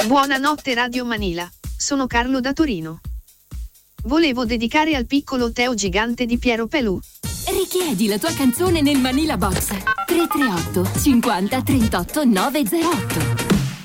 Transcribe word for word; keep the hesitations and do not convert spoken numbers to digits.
Buonanotte Radio Manila, sono Carlo da Torino. Volevo dedicare al piccolo Teo gigante di Piero Pelù. Richiedi la tua canzone nel Manila Box tre tre otto cinquanta trentotto novecentotto.